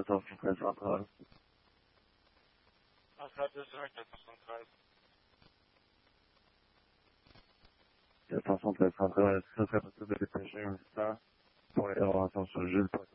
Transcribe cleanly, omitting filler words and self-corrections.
Attention très centrale. Entrada direct, attention centrale. Attention très centrale, est-ce que ça serait possible de dépêcher un instant pour l'intervention sur Jules